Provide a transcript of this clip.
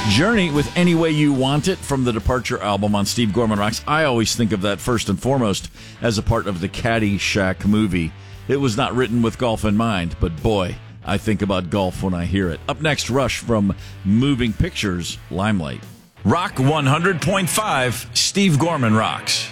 Journey with Any Way You Want It from the Departure album on Steve Gorman Rocks. I always think of that first and foremost as a part of the Caddyshack movie. It was not written with golf in mind, but boy, I think about golf when I hear it. Up next, Rush from Moving Pictures, Limelight. Rock 100.5, Steve Gorman Rocks.